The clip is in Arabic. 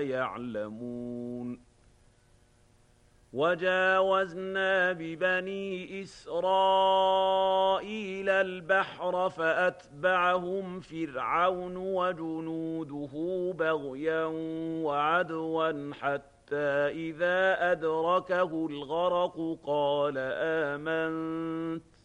يعلمون وجاوزنا ببني إسرائيل البحر فأتبعهم فرعون وجنوده بغيا وعدوا حتى إذا أدركه الغرق قال